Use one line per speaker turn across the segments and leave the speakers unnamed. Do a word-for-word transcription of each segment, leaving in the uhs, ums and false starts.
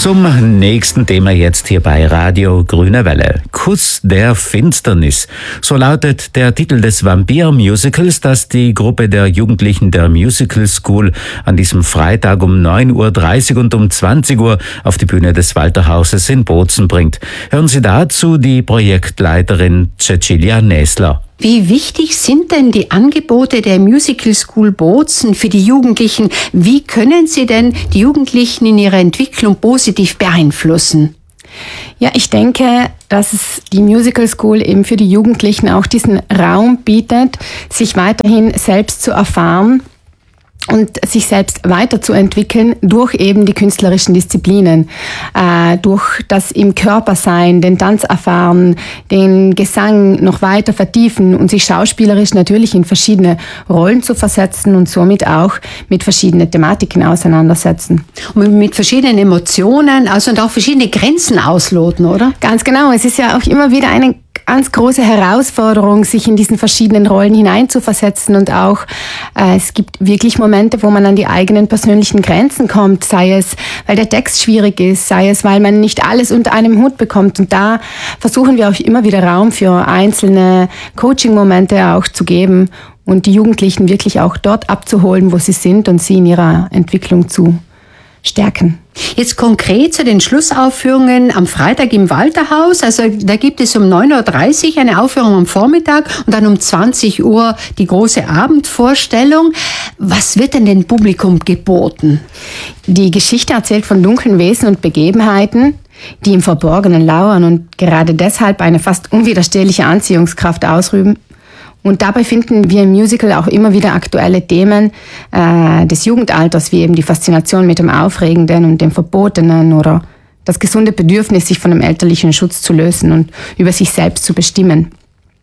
Zum nächsten Thema jetzt hier bei Radio Grüne Welle. Kuss der Finsternis. So lautet der Titel des Vampir-Musicals, das die Gruppe der Jugendlichen der Musical School an diesem Freitag um neun Uhr dreißig und um zwanzig Uhr auf die Bühne des Walterhauses in Bozen bringt. Hören Sie dazu die Projektleiterin Cecilia Näsler.
Wie wichtig sind denn die Angebote der Musical School Bozen für die Jugendlichen? Wie können sie denn die Jugendlichen in ihrer Entwicklung positiv beeinflussen?
Ja, ich denke, dass es die Musical School eben für die Jugendlichen auch diesen Raum bietet, sich weiterhin selbst zu erfahren und sich selbst weiterzuentwickeln durch eben die künstlerischen Disziplinen, äh, durch das im Körper sein, den Tanz erfahren, den Gesang noch weiter vertiefen und sich schauspielerisch natürlich in verschiedene Rollen zu versetzen und somit auch mit verschiedenen Thematiken auseinandersetzen.
Und mit verschiedenen Emotionen, also und auch verschiedene Grenzen ausloten, oder?
Ganz genau. Es ist ja auch immer wieder eine ganz große Herausforderung, sich in diesen verschiedenen Rollen hineinzuversetzen und auch äh, es gibt wirklich Momente, wo man an die eigenen persönlichen Grenzen kommt, sei es, weil der Text schwierig ist, sei es, weil man nicht alles unter einem Hut bekommt und da versuchen wir auch immer wieder Raum für einzelne Coaching-Momente auch zu geben und die Jugendlichen wirklich auch dort abzuholen, wo sie sind und sie in ihrer Entwicklung zu stärken.
Jetzt konkret zu den Schlussaufführungen am Freitag im Walterhaus. Also da gibt es um neun Uhr dreißig eine Aufführung am Vormittag und dann um zwanzig Uhr die große Abendvorstellung. Was wird denn dem Publikum geboten?
Die Geschichte erzählt von dunklen Wesen und Begebenheiten, die im Verborgenen lauern und gerade deshalb eine fast unwiderstehliche Anziehungskraft ausüben. Und dabei finden wir im Musical auch immer wieder aktuelle Themen äh, des Jugendalters, wie eben die Faszination mit dem Aufregenden und dem Verbotenen oder das gesunde Bedürfnis, sich von dem elterlichen Schutz zu lösen und über sich selbst zu bestimmen.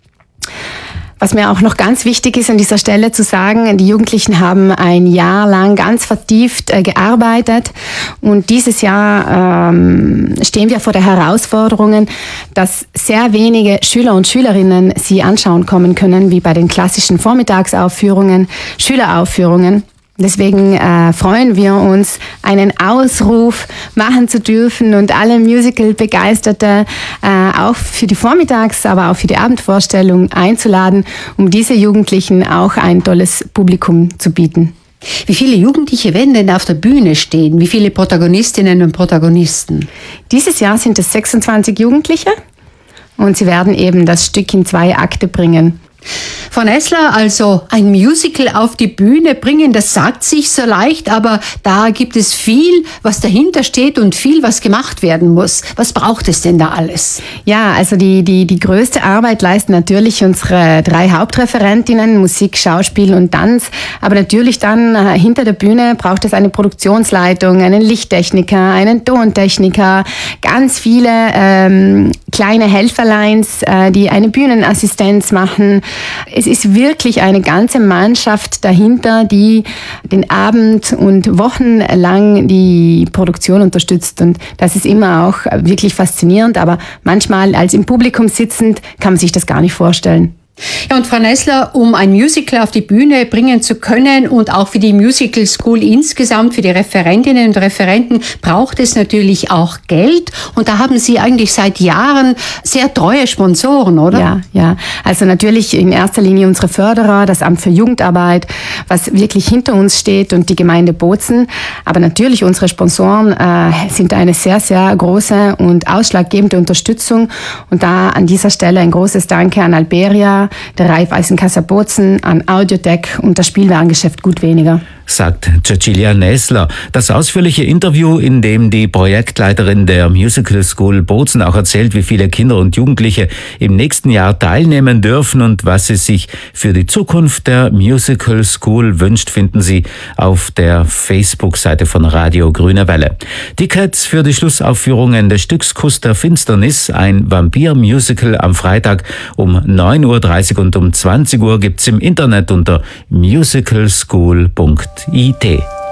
Was mir auch noch ganz wichtig ist an dieser Stelle zu sagen, die Jugendlichen haben ein Jahr lang ganz vertieft äh, gearbeitet und dieses Jahr ähm, stehen wir vor der Herausforderung, dass sehr wenige Schüler und Schülerinnen sie anschauen kommen können, wie bei den klassischen Vormittagsaufführungen, Schüleraufführungen. Deswegen äh, freuen wir uns, einen Ausruf machen zu dürfen und alle Musical-Begeisterte äh, auch für die Vormittags-, aber auch für die Abendvorstellung einzuladen, um diese Jugendlichen auch ein tolles Publikum zu bieten.
Wie viele Jugendliche werden denn auf der Bühne stehen? Wie viele Protagonistinnen und Protagonisten?
Dieses Jahr sind es sechsundzwanzig Jugendliche und sie werden eben das Stück in zwei Akte bringen.
Frau Näsler, also ein Musical auf die Bühne bringen, das sagt sich so leicht, aber da gibt es viel, was dahinter steht und viel, was gemacht werden muss. Was braucht es denn da alles?
Ja, also die, die, die größte Arbeit leisten natürlich unsere drei Hauptreferentinnen, Musik, Schauspiel und Tanz. Aber natürlich dann äh, hinter der Bühne braucht es eine Produktionsleitung, einen Lichttechniker, einen Tontechniker, ganz viele ähm, kleine Helferleins, äh, die eine Bühnenassistenz machen. Es ist wirklich eine ganze Mannschaft dahinter, die den Abend und wochenlang die Produktion unterstützt. Und das ist immer auch wirklich faszinierend. Aber manchmal als im Publikum sitzend kann man sich das gar nicht vorstellen.
Ja, und Frau Näsler, um ein Musical auf die Bühne bringen zu können und auch für die Musical School insgesamt, für die Referentinnen und Referenten, braucht es natürlich auch Geld. Und da haben Sie eigentlich seit Jahren sehr treue Sponsoren, oder?
Ja, ja. Also natürlich in erster Linie unsere Förderer, das Amt für Jugendarbeit, was wirklich hinter uns steht und die Gemeinde Bozen. Aber natürlich unsere Sponsoren äh, sind eine sehr, sehr große und ausschlaggebende Unterstützung. Und da an dieser Stelle ein großes Danke an Alberia, der Raiffeisenkasse Bozen, an Audiotech und das Spielwarengeschäft Gut Weniger.
Sagt Cecilia Näsler. Das ausführliche Interview, in dem die Projektleiterin der Musical School Bozen auch erzählt, wie viele Kinder und Jugendliche im nächsten Jahr teilnehmen dürfen und was sie sich für die Zukunft der Musical School wünscht, finden Sie auf der Facebook-Seite von Radio Grüne Welle. Tickets für die Schlussaufführungen des Stücks Kuss der Finsternis, ein Vampir-Musical am Freitag um neun Uhr dreißig und um zwanzig Uhr gibt's im Internet unter musicalschool punkt I T.